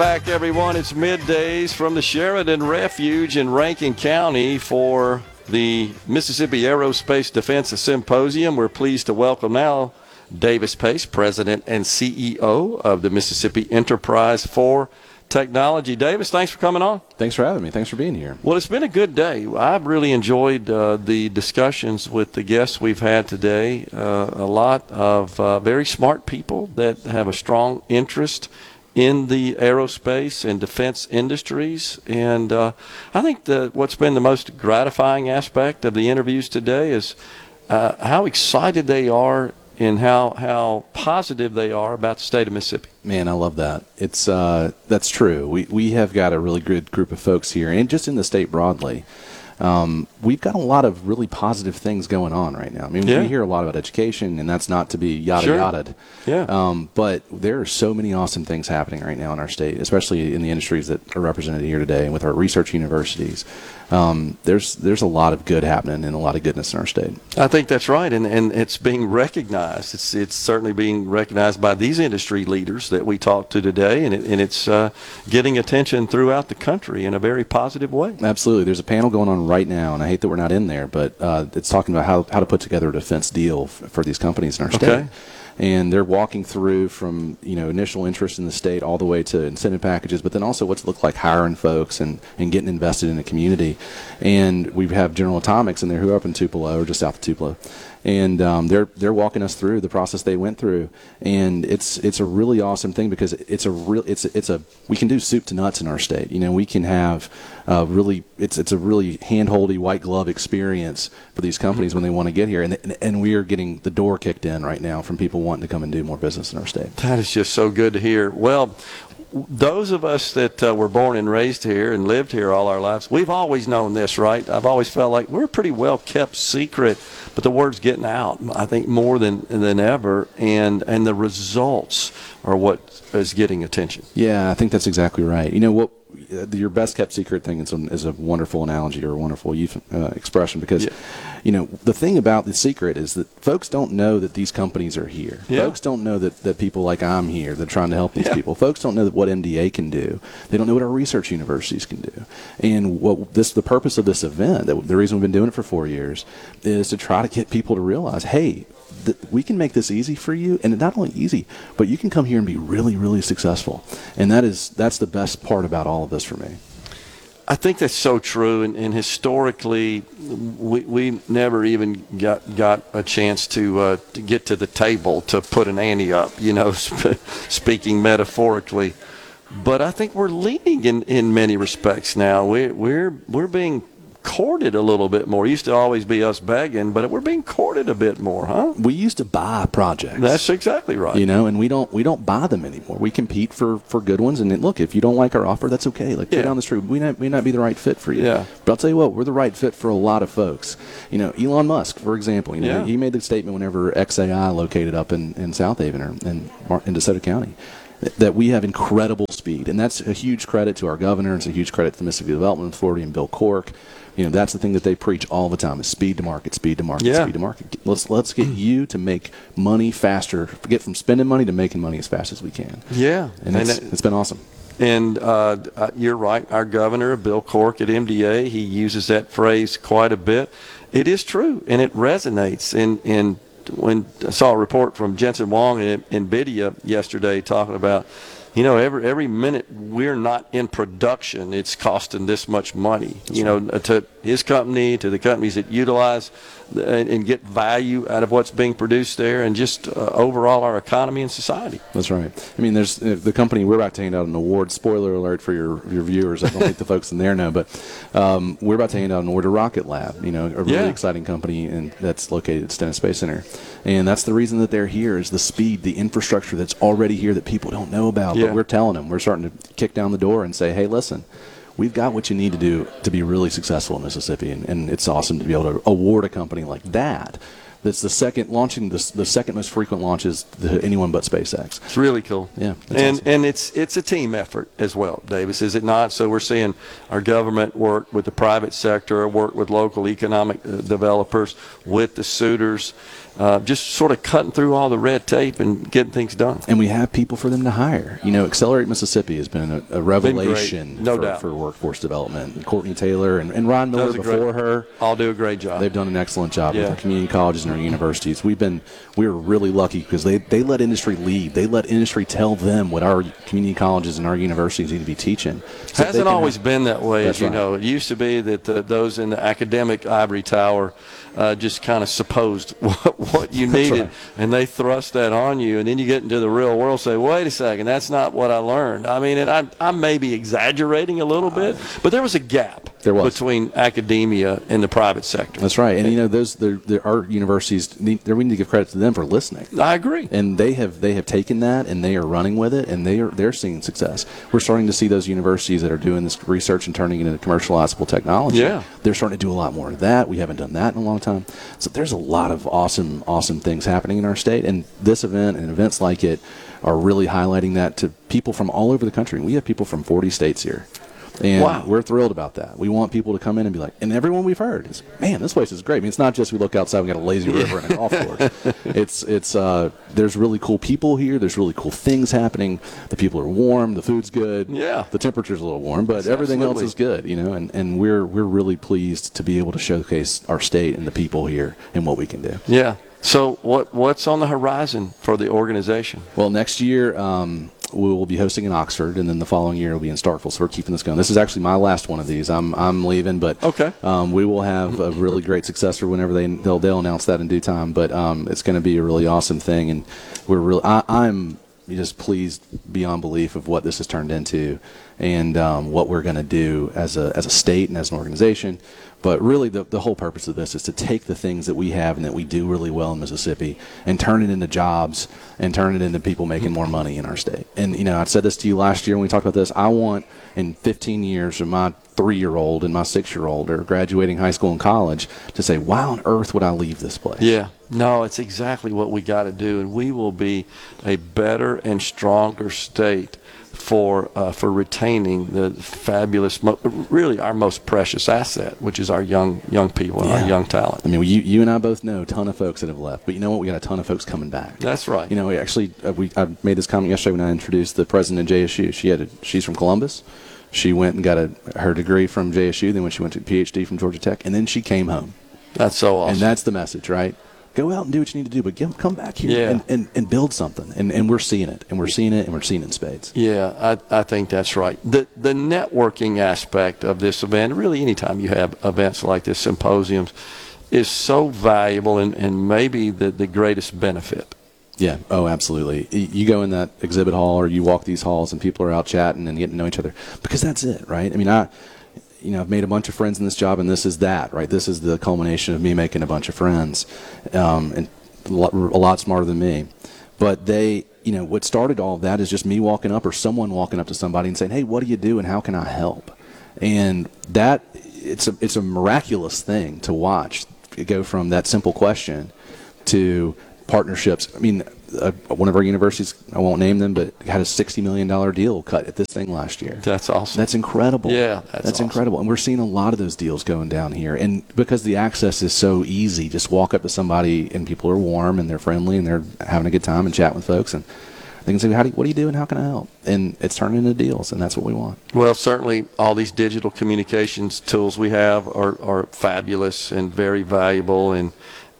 Back, everyone. It's middays from the Sheridan Refuge in Rankin County for the Mississippi Aerospace Defense Symposium. We're pleased to welcome now Davis Pace, President and CEO of the Mississippi Enterprise for Technology. Davis, thanks for coming on. Thanks for having me. Thanks for being here. Well, it's been a good day. I've really enjoyed the discussions with the guests we've had today. A lot of very smart people that have a strong interest in the aerospace and defense industries. And I think what's been the most gratifying aspect of the interviews today is how excited they are and how positive they are about the state of Mississippi. Man, I love that. It's that's true. We have got a really good group of folks here, and just in the state broadly. We've got a lot of really positive things going on right now. I mean, we hear a lot about education, and that's not to be yada-yada. Yeah. But there are so many awesome things happening right now in our state, especially in the industries that are represented here today and with our research universities. There's a lot of good happening and a lot of goodness in our state. I think that's right, and it's being recognized. It's certainly being recognized by these industry leaders that we talked to today, and it's getting attention throughout the country in a very positive way. Absolutely. There's a panel going on right now, and I hate that we're not in there, but it's talking about how to put together a defense deal for these companies in our state. Okay. And they're walking through from initial interest in the state all the way to incentive packages, but then also what's it look like hiring folks and getting invested in the community. And we have General Atomics in there, who are up in Tupelo or just south of Tupelo, and they're walking us through the process they went through. And it's a really awesome thing because we can do soup to nuts in our state. We can have it's a really hand-holdy white glove experience for these companies when they want to get here, and we are getting the door kicked in right now from people wanting to come and do more business in our state. That is just so good to hear. Well, those of us that were born and raised here and lived here all our lives, we've always known this, right? I've always felt like we're a pretty well-kept secret, but the word's getting out, I think, more than ever, and the results are what is getting attention. Yeah, I think that's exactly right. Your best kept secret thing is a wonderful analogy or a wonderful expression because, the thing about the secret is that folks don't know that these companies are here. Yeah. Folks don't know that people like I'm here that are trying to help these people. Folks don't know what MDA can do. They don't know what our research universities can do. And the purpose of this event, the reason we've been doing it for 4 years, is to try to get people to realize, hey, we can make this easy for you, and not only easy, but you can come here and be really, really successful. And that's the best part about all of this for me. I think that's so true, and historically, we never even got a chance to get to the table to put an ante up, speaking metaphorically. But I think we're leading in many respects now. We're being courted a little bit more. It used to always be us begging, but we're being courted a bit more, huh? We used to buy projects. That's exactly right. And we don't buy them anymore. We compete for good ones, and look, if you don't like our offer, that's okay. Go down the street. We may not be the right fit for you. Yeah. But I'll tell you what, we're the right fit for a lot of folks. Elon Musk, for example, he made the statement whenever XAI located up in South Haven or in DeSoto County, that we have incredible speed, and that's a huge credit to our governor. It's a huge credit to the Mississippi Development Authority and Bill Cork. That's the thing that they preach all the time is speed to market, speed to market, speed to market. Let's get you to make money faster, get from spending money to making money as fast as we can. Yeah. And it's been awesome. And you're right. Our governor, Bill Cork at MDA, he uses that phrase quite a bit. It is true, and it resonates. And when I saw a report from Jensen Wong at NVIDIA yesterday talking about, every minute we're not in production, it's costing this much money, to his company, to the companies that utilize and get value out of what's being produced there, and just overall our economy and society. That's right. I mean, there's the company, we're about to hand out an award. Spoiler alert for your viewers. I don't think the folks in there know, but we're about to hand out an award to Rocket Lab, a really exciting company that's located at Stennis Space Center. And that's the reason that they're here is the speed, the infrastructure that's already here that people don't know about. But we're telling them. We're starting to kick down the door and say, hey, listen, we've got what you need to do to be really successful in Mississippi, and it's awesome to be able to award a company like that. That's the second most frequent launches to anyone but SpaceX. It's really cool. Yeah, and it's a team effort as well, Davis, is it not? So we're seeing our government work with the private sector, work with local economic developers, with the suitors, just sort of cutting through all the red tape and getting things done. And we have people for them to hire. You know, Accelerate Mississippi has been a revelation no doubt. for workforce development. Courtney Taylor and Ron Miller Does a before great- her. All do a great job. They've done an excellent job with Yeah. our community colleges and our universities. We're really lucky because they let industry lead. They let industry tell them what our community colleges and our universities need to be teaching. So Hasn't always been that way, That's as you right. know. It used to be that those in the academic ivory tower just kind of supposed what you needed, right. and they thrust that on you, and then you get into the real world and say, wait a second, that's not what I learned. I mean, and I may be exaggerating a little bit, but there was a gap There was. between academia and the private sector. That's right. And, you know, our universities, we need to give credit to them for listening. I agree. And they have taken that and they are running with it, and they're seeing success. We're starting to see those universities that are doing this research and turning it into commercializable technology. Yeah. They're starting to do a lot more of that. We haven't done that in a long time. So there's a lot of awesome things happening in our state, and this event and events like it are really highlighting that to people from all over the country. We have people from 40 states here. And Wow. we're thrilled about that. We want people to come in and be like, and everyone we've heard is, man, this place is great. I mean, it's not just we look outside and we got a lazy river and a golf course. It's there's really cool people here. There's really cool things happening. The people are warm. The food's good. Yeah. The temperature's a little warm, but everything else Absolutely. is good, you know. And we're really pleased to be able to showcase our state and the people here and what we can do. Yeah. So what's on the horizon for the organization? Well, next year we will be hosting in Oxford, and then the following year it'll be in Starkville. So we're keeping this going. This is actually my last one of these. I'm leaving, but Okay. we will have a really great successor whenever they'll announce that in due time. But it's going to be a really awesome thing, and I'm just pleased beyond belief of what this has turned into, and what we're going to do as a state and as an organization. But really, the whole purpose of this is to take the things that we have and that we do really well in Mississippi and turn it into jobs and turn it into people making more money in our state. And, you know, I said this to you last year when we talked about this. I want in 15 years when my 3-year-old and my 6-year-old are graduating high school and college to say, why on earth would I leave this place? Yeah. No, it's exactly what we got to do, and we will be a better and stronger state for retaining the fabulous, really our most precious asset, which is our young people and Yeah. our young talent. I mean, you and I both know a ton of folks that have left, but you know what? We got a ton of folks coming back. That's right. You know, we actually, I made this comment yesterday when I introduced the president of JSU. She's from Columbus. She went and got her degree from JSU. Then when she went to PhD from Georgia Tech, and then she came home. That's so awesome. And that's the message, right? Go out and do what you need to do, but come back here Yeah. and build something. And we're seeing it, and we're seeing it, and we're seeing it in spades. Yeah, I think that's right. The networking aspect of this event, really anytime you have events like this, symposiums, is so valuable and maybe the greatest benefit. Yeah. Oh, absolutely. You go in that exhibit hall or you walk these halls and people are out chatting and getting to know each other because that's it, right? I mean, I've made a bunch of friends in this job, and this is that, right? This is the culmination of me making a bunch of friends, and a lot smarter than me. But what started all of that is just me walking up or someone walking up to somebody and saying, hey, what do you do and how can I help? And that it's a miraculous thing to watch it go from that simple question to partnerships. I mean, one of our universities, I won't name them, but had a $60 million deal cut at this thing last year. That's awesome. That's incredible. Yeah, that's awesome. incredible. And we're seeing a lot of those deals going down here. And because the access is so easy, just walk up to somebody and people are warm and they're friendly and they're having a good time and chatting with folks. And they can say, what do you do and how can I help? And it's turning into deals, and that's what we want. Well, certainly all these digital communications tools we have are fabulous and very valuable and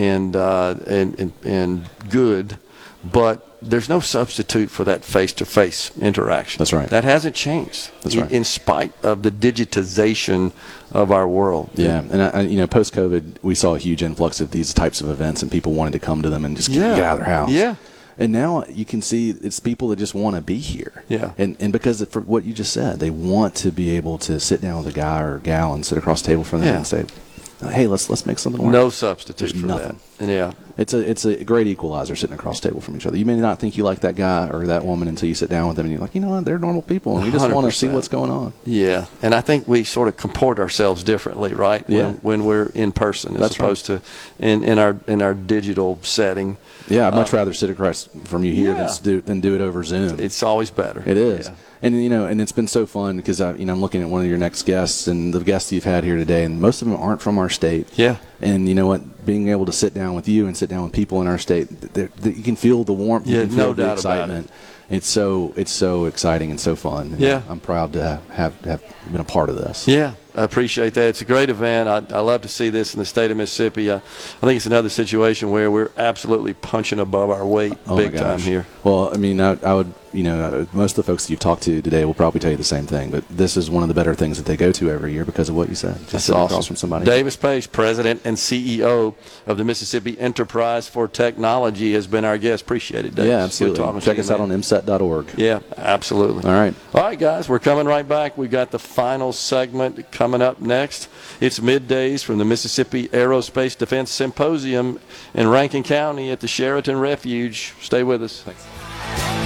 good, but there's no substitute for that face-to-face interaction. That's right. That hasn't changed. That's right. In spite of the digitization of our world. Yeah, and post-COVID, we saw a huge influx of these types of events, and people wanted to come to them and just get out of their house. Yeah. And now you can see it's people that just want to be here. Yeah. And because for what you just said, they want to be able to sit down with a guy or a gal and sit across the table from them Yeah. and say, hey, let's make something work. No substitute There's for nothing. that. And yeah. It's a great equalizer sitting across the table from each other. You may not think you like that guy or that woman until you sit down with them and you're like, you know what, they're normal people and we just want to see 100%. what's going on. Yeah, and I think we sort of comport ourselves differently, right? Yeah. When we're in person as That's opposed to in our digital setting. Yeah, I'd much rather sit across from you here Yeah. than do it over Zoom. It's always better. It is. Yeah. And and it's been so fun because I'm looking at one of your next guests and the guests you've had here today, and most of them aren't from our state. Yeah. And you know what? Being able to sit down with you and sit down with people in our state, you can feel the warmth. Yeah, you can feel no the doubt about excitement. It's so exciting and so fun. And Yeah. I'm proud to have been a part of this. Yeah, I appreciate that. It's a great event. I love to see this in the state of Mississippi. I think it's another situation where we're absolutely punching above our weight big time here. Well, I mean, I would, most of the folks that you've talked to today will probably tell you the same thing, but this is one of the better things that they go to every year because of what you said. Just That's sitting awesome. across from somebody. Davis Page, President and CEO of the Mississippi Enterprise for Technology, has been our guest. Appreciate it, Davis. Yeah, Good absolutely. talking to Check you, us out man. on mset.org. Yeah, absolutely. All right. All right, guys, we're coming right back. We've got the final segment coming up next. It's middays from the Mississippi Aerospace Defense Symposium in Rankin County at the Sheraton Refuge. Stay with us. Thanks.